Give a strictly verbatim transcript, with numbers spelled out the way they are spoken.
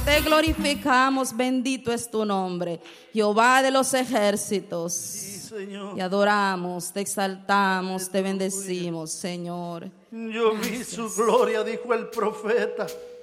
Te glorificamos, bendito es tu nombre, Jehová de los ejércitos. Sí, Señor. Te adoramos, te exaltamos, te bendecimos, Señor. Yo vi su gloria, dijo el profeta.